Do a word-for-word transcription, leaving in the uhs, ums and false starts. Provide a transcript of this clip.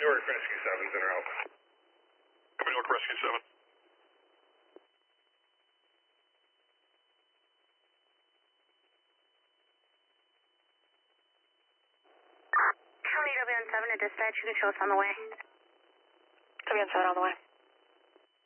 York Rescue seven's in our Alpha. New York Rescue seven. County W N seven to dispatch, you can show us on the way. W N seven on the way.